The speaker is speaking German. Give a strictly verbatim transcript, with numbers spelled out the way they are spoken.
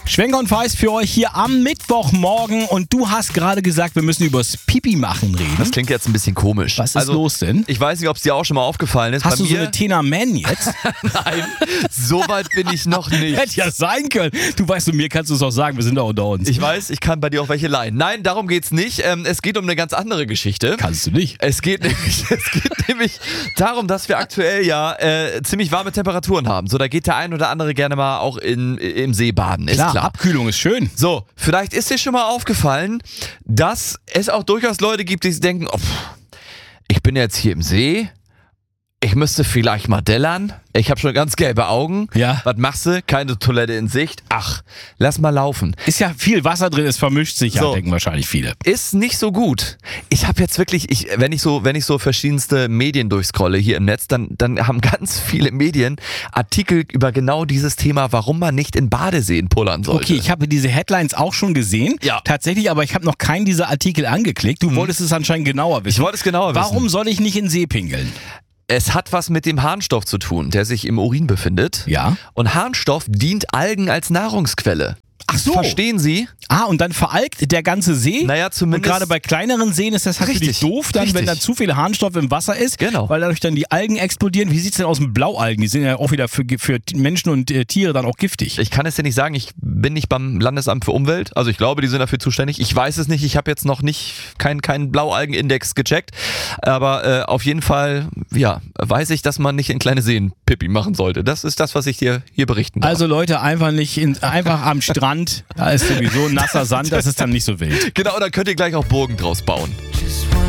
Schwenker und Feist für euch hier am Mittwochmorgen und du hast gerade gesagt, wir müssen übers Pipi machen reden. Das klingt jetzt ein bisschen komisch. Was ist also, los denn? Ich weiß nicht, ob es dir auch schon mal aufgefallen ist. Hast Bei du so mir, eine Tina Man jetzt? Nein, so weit bin ich noch nicht. Hätte ja sein können. Du weißt, mir kannst du es auch sagen, wir sind da unter uns. Ich weiß, ich kann bei dir auch welche leihen. Nein, darum geht's nicht. Ähm, es geht um eine ganz andere Geschichte. Kannst du nicht. Es geht nämlich, es geht nämlich darum, dass wir aktuell ja äh, ziemlich warme Temperaturen haben. So, da geht der ein oder andere gerne mal auch in, im See baden. Ist Klar, klar. Abkühlung ist schön. So, vielleicht ist dir schon mal aufgefallen, dass es auch durchaus Leute gibt, die sich denken, oh, pff, ich bin jetzt hier im See, ich müsste vielleicht mal dellern, ich habe schon ganz gelbe Augen. Ja. Was machst du? Keine Toilette in Sicht. Ach, lass mal laufen. Ist ja viel Wasser drin, es vermischt sich ja, So. denken wahrscheinlich viele. Ist nicht so gut. Ich habe jetzt wirklich, ich, wenn ich so, wenn ich so verschiedenste Medien durchscrolle hier im Netz, dann, dann haben ganz viele Medien Artikel über genau dieses Thema, warum man nicht in Badeseen pullern sollte. Okay, ich habe diese Headlines auch schon gesehen. Ja. Tatsächlich, aber ich habe noch keinen dieser Artikel angeklickt. Du wolltest es anscheinend genauer wissen. Ich wollte es genauer wissen. Warum soll ich nicht in den See pinkeln? Es hat was mit dem Harnstoff zu tun, der sich im Urin befindet. Ja. Und Harnstoff dient Algen als Nahrungsquelle. Ach so. Verstehen Sie? Ah, und dann veralgt der ganze See? Naja, Und zumindest. gerade bei kleineren Seen ist das natürlich Richtig, doof, dann, wenn richtig. da zu viel Harnstoff im Wasser ist, Genau. weil dadurch dann die Algen explodieren. Wie sieht's denn aus mit Blaualgen? Die sind ja auch wieder für, für Menschen und äh, Tiere dann auch giftig. Ich kann es dir nicht sagen, ich bin nicht beim Landesamt für Umwelt, also ich glaube, die sind dafür zuständig. Ich weiß es nicht, ich habe jetzt noch nicht keinen kein Blaualgenindex gecheckt, aber äh, auf jeden Fall, ja, weiß ich, dass man nicht in kleine Seen Pipi machen sollte. Das ist das, was ich dir hier berichten darf. Also Leute, einfach nicht in, einfach am Strand, da ist sowieso nasser Sand, das ist dann nicht so wild. Genau, da könnt ihr gleich auch Burgen draus bauen. Just